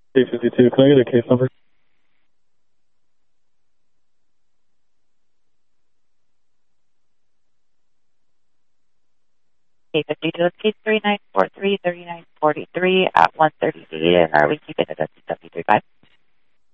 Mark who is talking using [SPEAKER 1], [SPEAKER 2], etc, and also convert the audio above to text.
[SPEAKER 1] K52, can I get a case number?
[SPEAKER 2] K52 is case 3943-3943 at 130 and are we keeping it at 735?